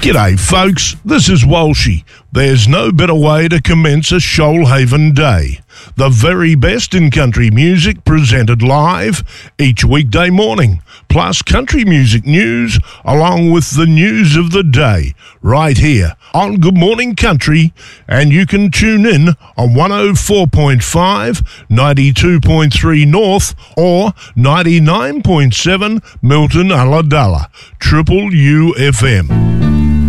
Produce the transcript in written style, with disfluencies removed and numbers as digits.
G'day folks, this is Walshy. There's no better way to commence a Shoalhaven day. The very best in country music presented live each weekday morning, plus country music news along with the news of the day right here on Good Morning Country, and you can tune in on 104.5, 92.3 North or 99.7 Milton Ulladulla, Triple UFM.